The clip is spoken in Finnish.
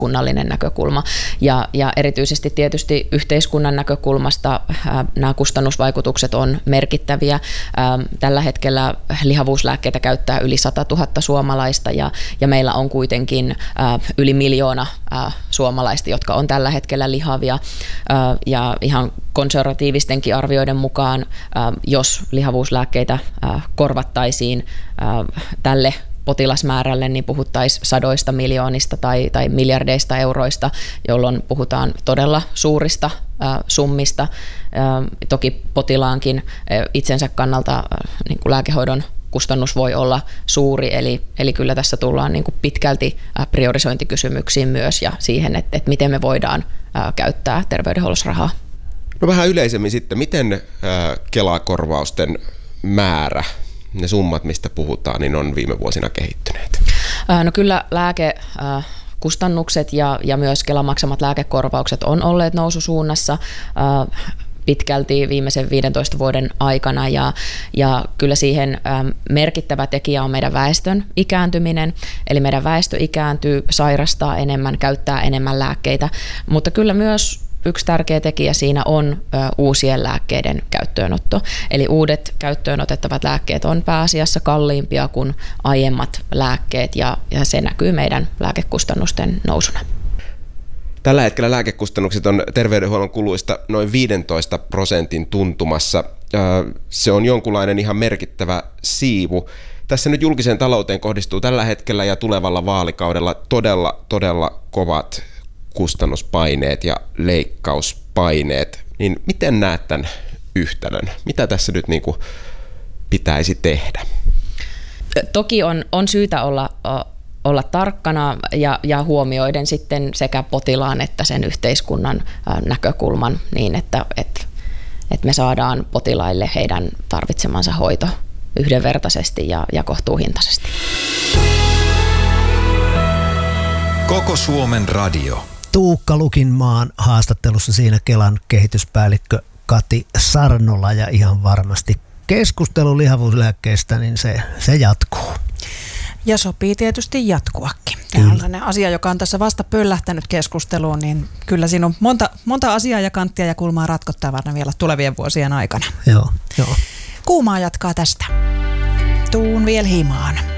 kunnallinen näkökulma. Ja erityisesti tietysti yhteiskunnan näkökulmasta nämä kustannusvaikutukset on merkittäviä. Tällä hetkellä lihavuuslääkkeitä käyttää yli 100 000 suomalaista ja meillä on kuitenkin yli 1 miljoona suomalaista, jotka on tällä hetkellä lihavia. Ja ihan konservatiivistenkin arvioiden mukaan, jos lihavuuslääkkeitä korvattaisiin tälle potilasmäärälle, niin puhuttaisiin 100 miljoonista tai miljardeista euroista, jolloin puhutaan todella suurista summista. Toki potilaankin itsensä kannalta niin kuin lääkehoidon kustannus voi olla suuri, eli kyllä tässä tullaan niin kuin pitkälti priorisointikysymyksiin myös ja siihen, että miten me voidaan käyttää terveydenhuollossa rahaa. No vähän yleisemmin sitten, miten Kela-korvausten määrä, ne summat, mistä puhutaan, niin on viime vuosina kehittyneet? No kyllä lääkekustannukset ja myös Kelan maksamat lääkekorvaukset on olleet noususuunnassa pitkälti viimeisen 15 vuoden aikana ja kyllä siihen merkittävä tekijä on meidän väestön ikääntyminen, eli meidän väestö ikääntyy, sairastaa enemmän, käyttää enemmän lääkkeitä, mutta kyllä myös yksi tärkeä tekijä siinä on uusien lääkkeiden käyttöönotto. Eli uudet käyttöön otettavat lääkkeet on pääasiassa kalliimpia kuin aiemmat lääkkeet ja se näkyy meidän lääkekustannusten nousuna. Tällä hetkellä lääkekustannukset on terveydenhuollon kuluista noin 15% tuntumassa. Se on jonkunlainen ihan merkittävä siivu. Tässä nyt julkiseen talouteen kohdistuu tällä hetkellä ja tulevalla vaalikaudella todella kovat kustannuspaineet ja leikkauspaineet, niin miten näet tämän yhtälön? Mitä tässä nyt niin kuin pitäisi tehdä? Toki on syytä olla tarkkana ja huomioiden sitten sekä potilaan että sen yhteiskunnan näkökulman niin, että me saadaan potilaille heidän tarvitsemansa hoito yhdenvertaisesti ja kohtuuhintaisesti. Koko Suomen radio. Tuukka Lukinmaan haastattelussa siinä Kelan kehityspäällikkö Kati Sarnola ja ihan varmasti keskustelu lihavuuslääkkeestä, niin se jatkuu. Ja sopii tietysti jatkuakin. Tämä on sellainen asia, joka on tässä vasta pöllähtänyt keskusteluun, niin kyllä siinä on monta asiaa ja kanttia ja kulmaa ratkottavana vielä tulevien vuosien aikana. Joo. Kuumaa jatkaa tästä. Tuun vielä himaan.